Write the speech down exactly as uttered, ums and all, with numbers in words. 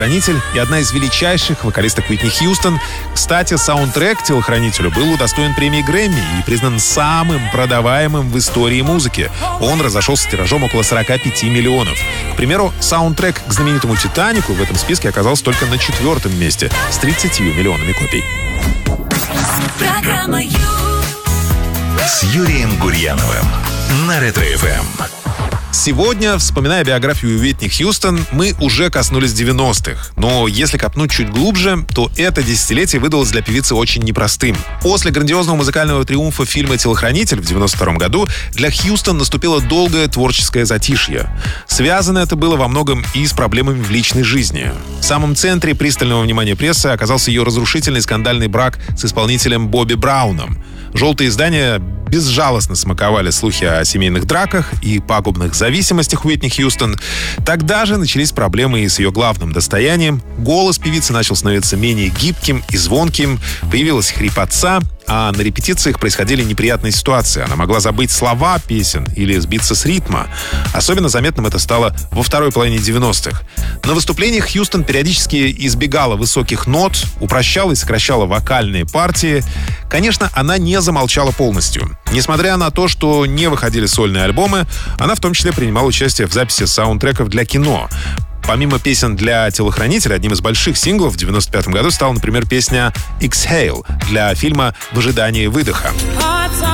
«Телохранитель» и одна из величайших вокалисток Уитни Хьюстон. Кстати, саундтрек «Телохранителю» был удостоен премии Грэмми и признан самым продаваемым в истории музыки. Он разошелся тиражом около сорок пять миллионов. К примеру, саундтрек к знаменитому «Титанику» в этом списке оказался только на четвертом месте с тридцатью миллионами копий. Программа «Ю». С Юрием Гурьяновым на Ретро-эф эм. Сегодня, вспоминая биографию Уитни Хьюстон, мы уже коснулись девяностых. Но если копнуть чуть глубже, то это десятилетие выдалось для певицы очень непростым. После грандиозного музыкального триумфа фильма «Телохранитель» в девяносто втором году для Хьюстон наступило долгое творческое затишье. Связано это было во многом и с проблемами в личной жизни. В самом центре пристального внимания прессы оказался ее разрушительный скандальный брак с исполнителем Бобби Брауном. Желтые издания безжалостно смаковали слухи о семейных драках и пагубных зависимостях Уитни Хьюстон. Тогда же начались проблемы и с ее главным достоянием. Голос певицы начал становиться менее гибким и звонким, появилась хрипотца, а на репетициях происходили неприятные ситуации. Она могла забыть слова песен или сбиться с ритма. Особенно заметным это стало во второй половине девяностых. На выступлениях Хьюстон периодически избегала высоких нот, упрощала и сокращала вокальные партии. Конечно, она не замолчала полностью. Несмотря на то, что не выходили сольные альбомы, она в том числе принимала участие в записи саундтреков для кино. Помимо песен для «Телохранителя», одним из больших синглов в девяносто пятом году стала, например, песня «Exhale» для фильма «В ожидании выдоха».